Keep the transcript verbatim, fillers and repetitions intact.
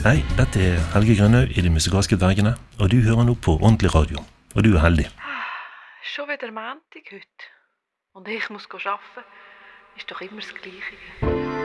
Hei, dette er Helge Grønhaug i De musikalske dvergene, og du hører nå på Ordentlig Radio. Og du er heldig. Schon wieder Montag heute. Und ich muss arbeiten. Ist doch immer das Gleiche.